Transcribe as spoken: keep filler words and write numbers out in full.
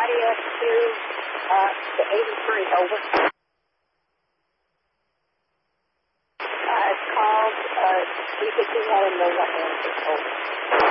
somebody up to uh, the eighty-three, over. Uh, it's called, uh, you could do that in the what answer, over.